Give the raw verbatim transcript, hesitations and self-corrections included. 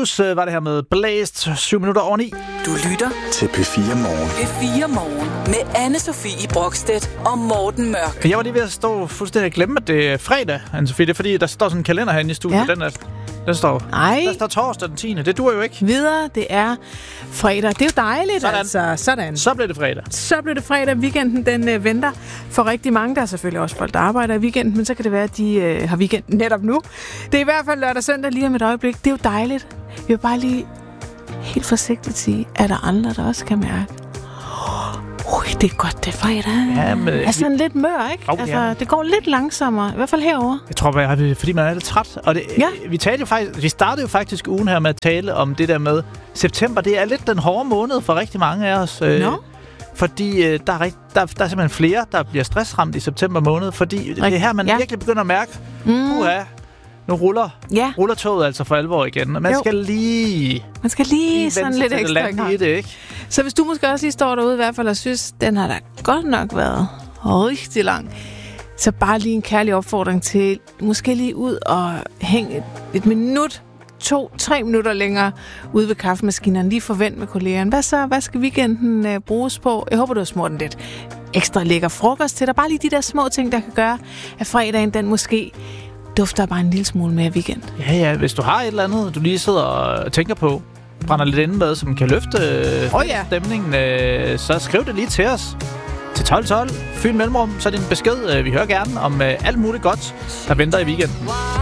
Blues øh, var det her med Blæst, syv minutter over ni. Du lytter til P fire Morgen. P fire Morgen med Anne-Sophie Brokstedt og Morten Mørk. Jeg var lige ved at stå fuldstændig at glemme, at det er fredag, Anne-Sophie. Det er fordi, der står sådan en kalender herinde i studiet. Ja. Den, er, den står, Ej. der står torsdag den tiende Det dur jo ikke. Videre, det er fredag. Det er jo dejligt, Sådan. altså. Sådan. Så bliver det fredag. Så bliver det fredag. Weekenden, den øh, venter for rigtig mange. Der er selvfølgelig også folk, der arbejder i weekenden, men så kan det være, at de øh, har weekend netop nu. Det er i hvert fald lørdag og søndag lige om et øjeblik. Det er jo dejligt. Vi vil bare lige helt forsigtigt sige, at der er andre, der også kan mærke. Ui, det er godt, det er fredag. Ja, men, er sådan vi... lidt mør, ikke? Oh, altså, ja. Det går lidt langsommere, i hvert fald herover. Jeg tror bare, det er, fordi man er lidt træt. Og det, ja. vi, talte jo faktisk, vi startede jo faktisk ugen her med at tale om det der med september. Det er lidt den hårde måned for rigtig mange af os. Øh, no. Fordi øh, der, er rigt, der, der er simpelthen flere, der bliver stressramt i september måned. Fordi Rig- det er her, man ja. virkelig begynder at mærke, mm. uha, nu ruller, ja. ruller toget altså for alvor igen. Man jo. skal lige... Man skal lige, lige sådan lidt ekstra i det, ikke? Så hvis du måske også lige står derude i hvert fald og synes, den har da godt nok været rigtig lang, så bare lige en kærlig opfordring til måske lige ud og hænge et, et minut, to, tre minutter længere ude ved kaffemaskinerne. Lige forvent med kollegerne. Hvad så? Hvad skal weekenden uh, bruges på? Jeg håber, du har smurt en lidt ekstra lækker frokost til dig. Bare lige de der små ting, der kan gøre, at fredagen den måske dufter bare en lille smule mere weekend. Ja, ja. Hvis du har et eller andet, du lige sidder og tænker på, brænder lidt inde med, som kan løfte øh, oh, ja. stemningen, øh, så skriv det lige til os. Til tolv tolv. Fyn Mellemrum, så er det en besked. Vi hører gerne om øh, alt muligt godt, der venter i weekenden.